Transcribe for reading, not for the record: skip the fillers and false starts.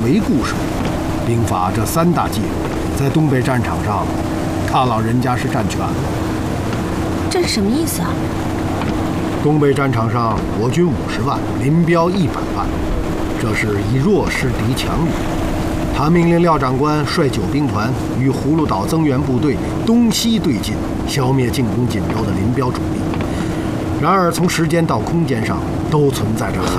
回顾时，兵法这3大计在东北战场上，大老人家是占全了。 这是什么意思啊？ 东北战场上，我军50万，林彪100万，这是以弱势敌强于。他命令廖长官率9兵团与葫芦岛增援部队东西对进，消灭进攻锦州的林彪主力。然而，从时间到空间上都存在着很